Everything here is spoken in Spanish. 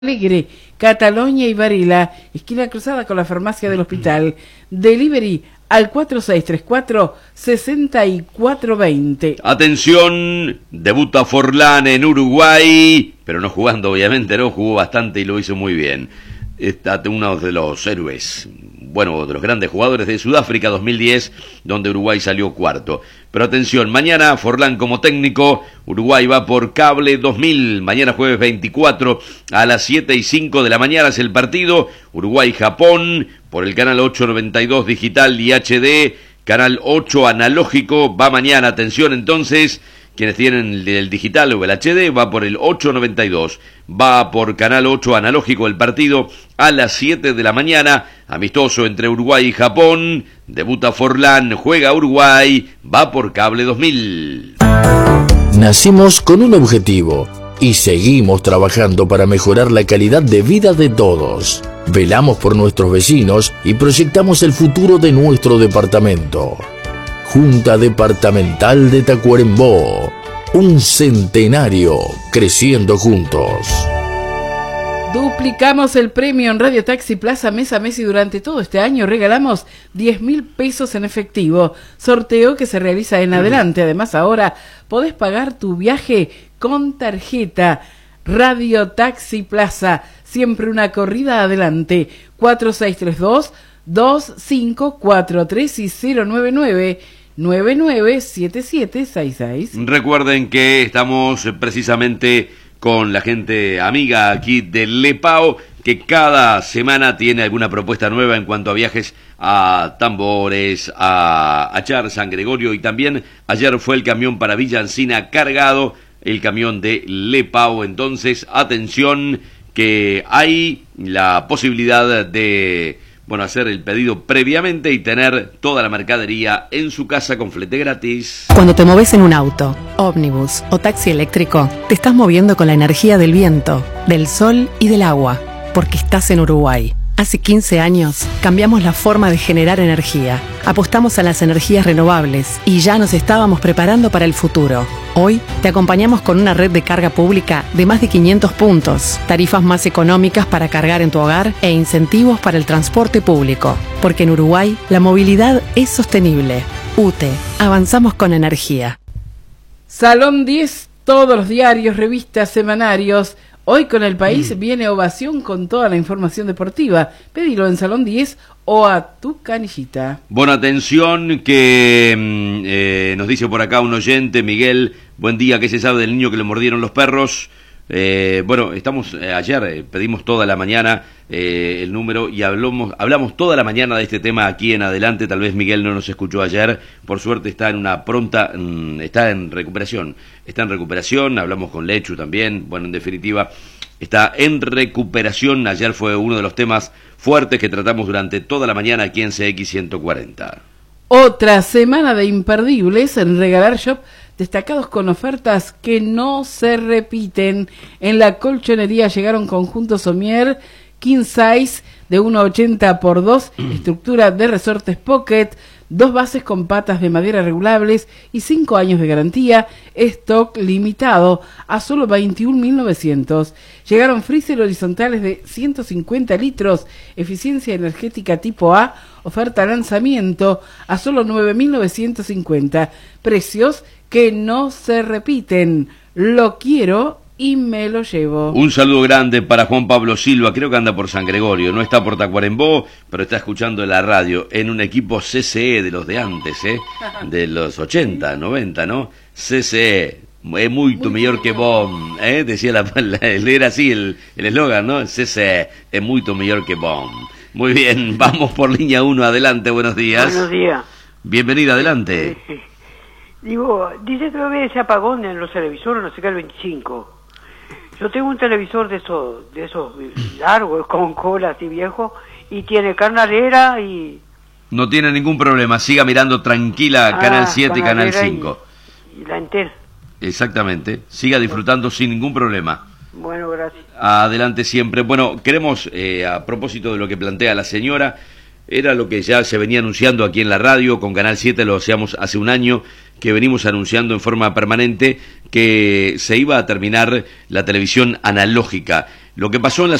Alegre, Cataluña y Varela, esquina cruzada con la farmacia del hospital. Delivery al 4634-6420. Atención, debuta Forlán en Uruguay, pero no jugando obviamente, no, jugó bastante y lo hizo muy bien. Está uno de los héroes, bueno, de los grandes jugadores de Sudáfrica 2010, donde Uruguay salió cuarto. Pero atención, mañana Forlán como técnico, Uruguay va por Cable 2000, mañana jueves 24 a las 7:05 de la mañana es el partido, Uruguay-Japón, por el canal 892 digital y HD, canal 8 analógico, va mañana, atención entonces, quienes tienen el digital o el HD, va por el 892, va por canal 8 analógico el partido a las 7 de la mañana, amistoso entre Uruguay y Japón, debuta Forlán, juega Uruguay, va por Cable 2000. Nacimos con un objetivo y seguimos trabajando para mejorar la calidad de vida de todos. Velamos por nuestros vecinos y proyectamos el futuro de nuestro departamento. Junta Departamental de Tacuarembó, un centenario creciendo juntos. Duplicamos el premio en Radio Taxi Plaza mes a mes y durante todo este año regalamos 10.000 pesos en efectivo. Sorteo que se realiza en adelante. Además, ahora podés pagar tu viaje con tarjeta. Radio Taxi Plaza, siempre una corrida adelante. 4632-2543 y 099-997766. Recuerden que estamos precisamente con la gente amiga aquí de Lepao, que cada semana tiene alguna propuesta nueva en cuanto a viajes a Tambores, a Achar, San Gregorio, y también ayer fue el camión para Villa Encina cargado, el camión de Lepao. Entonces, atención, que hay la posibilidad de hacer el pedido previamente y tener toda la mercadería en su casa con flete gratis. Cuando te moves en un auto, ómnibus o taxi eléctrico, te estás moviendo con la energía del viento, del sol y del agua, porque estás en Uruguay. Hace 15 años cambiamos la forma de generar energía, apostamos a las energías renovables y ya nos estábamos preparando para el futuro. Hoy te acompañamos con una red de carga pública de más de 500 puntos, tarifas más económicas para cargar en tu hogar e incentivos para el transporte público. Porque en Uruguay la movilidad es sostenible. UTE, avanzamos con energía. Salón 10, todos los diarios, revistas, semanarios. Hoy con El País viene Ovación con toda la información deportiva. Pedilo en Salón 10 o a tu canillita. Bueno, atención que nos dice por acá un oyente, Miguel, buen día, ¿qué se sabe del niño que le mordieron los perros? Estamos, ayer pedimos toda la mañana el número y hablamos toda la mañana de este tema aquí en adelante. Tal vez Miguel no nos escuchó ayer, por suerte está en una pronta, está en recuperación, hablamos con Lechu también, bueno, en definitiva, está en recuperación. Ayer fue uno de los temas fuertes que tratamos durante toda la mañana aquí en CX 140. Otra semana de imperdibles en Regalar Shop, destacados con ofertas que no se repiten. En la colchonería llegaron conjuntos Somier King Size de 1,80 por 2, estructura de resortes Pocket, 2 bases con patas de madera regulables y 5 años de garantía, stock limitado a solo 21.900. Llegaron freezer horizontales de 150 litros, eficiencia energética tipo A, oferta lanzamiento a solo 9.950. Precios que no se repiten. Lo quiero y me lo llevo. Un saludo grande para Juan Pablo Silva, creo que anda por San Gregorio, no está por Tacuarembó, pero está escuchando la radio en un equipo CCE de los de antes, de los 80, 90, ¿no? CCE, es mucho mejor que vos, decía era así el eslogan, ¿no? CCE, es mucho mejor que vos. Muy bien, vamos por línea 1, adelante, buenos días. Buenos días. Bienvenida, adelante. Digo, dice que va a haber ese apagón en los televisores, no sé qué, el 25. Yo tengo un televisor de esos largos, con cola así viejo, y tiene canalera y... No tiene ningún problema, siga mirando tranquila Canal 7 y Canal 5. Y la entera. Exactamente, siga disfrutando sin ningún problema. Bueno, gracias. Adelante siempre. Bueno, queremos, a propósito de lo que plantea la señora, era lo que ya se venía anunciando aquí en la radio, con Canal 7 lo hacíamos hace un año, que venimos anunciando en forma permanente que se iba a terminar la televisión analógica. Lo que pasó en la